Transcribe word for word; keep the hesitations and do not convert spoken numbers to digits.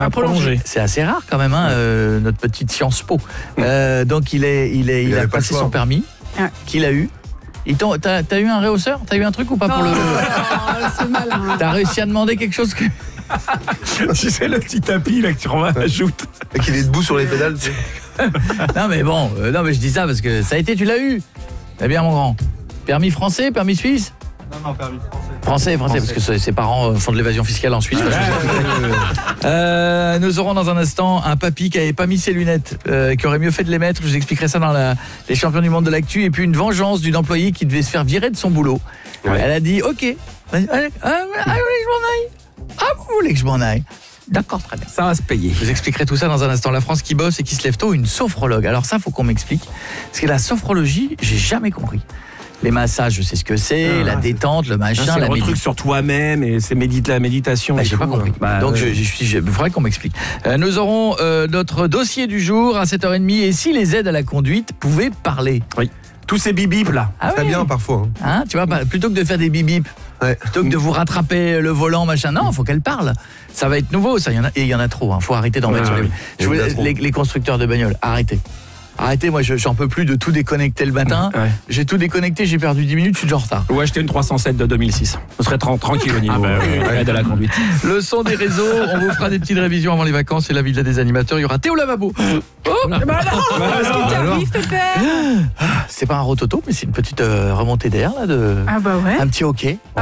À prolonger. C'est assez rare quand même, hein, euh, notre petite Sciences Po. Euh, donc il est, il est, il, Il a avait pas passé le choix. son permis. Ouais. Qu'il a eu. Ils t'ont- T'as t'as eu un réhausseur? T'as eu un truc ou pas pour le? Oh, c'est malin. T'as réussi à demander quelque chose que... Tu sais, le petit tapis là que tu rajoutes. Et qu'il est debout sur les pédales. Tu sais. Non mais bon, euh, non mais je dis ça parce que ça a été, tu l'as eu. Eh bien mon grand. Permis français, permis suisse? Non, non, permis français. Français, français, parce que ses ses parents euh, font de l'évasion fiscale en Suisse. Euh, nous aurons dans un instant un papy qui avait pas mis ses lunettes, euh, qui aurait mieux fait de les mettre. Je vous expliquerai ça dans la, les champions du monde de l'actu. Et puis une vengeance d'une employée qui devait se faire virer de son boulot. Ouais. Elle a dit, ok, allez, allez, ah, vous voulez que je m'en aille? Ah, vous voulez que je m'en aille? D'accord, très bien. Ça va se payer. Je vous expliquerai tout ça dans un instant. La France qui bosse et qui se lève tôt, une sophrologue. Alors ça, faut qu'on m'explique. Parce que la sophrologie, j'ai jamais compris. Les massages, je sais ce que c'est, Ah, la c'est- détente, le machin, C'est la un truc méditation. sur toi-même et c'est médite la méditation. Bah, et j'ai tout. pas compris. Bah, Donc ouais. je, je suis, il faudrait qu'on m'explique. Euh, nous aurons euh, notre dossier du jour à sept heures trente. Et si les aides à la conduite pouvaient parler? Tous ces bibip là. Ah Très ouais. bien parfois. hein. Hein, tu vois, bah, plutôt que de faire des bip-bip, Ouais. plutôt que de vous rattraper le volant, machin, non, faut qu'elle parle. Ça va être nouveau, ça. Il y en a, et il y en a trop. Hein. Faut arrêter d'en Ouais, mettre sur les. ouais. Je vous- Il y en a trop. les, les constructeurs de bagnoles, arrêtez. Arrêtez, moi je- j'en peux plus de tout déconnecter le matin. Ouais. J'ai tout déconnecté, j'ai perdu dix minutes, je suis déjà en retard. Ou acheter une trois cent sept de deux mille six. Ce serait tra- tranquille au niveau bah euh, aide à la conduite. Le son des réseaux, on vous fera des petites révisions avant les vacances et la villa des animateurs. Il y aura Théo Lavabo. Oh, Bah non, qu'est-ce qui t'arrive, Pépère? c'est pas un rototo, mais c'est une petite euh, remontée d'air là de Ah bah ouais. un petit hockey.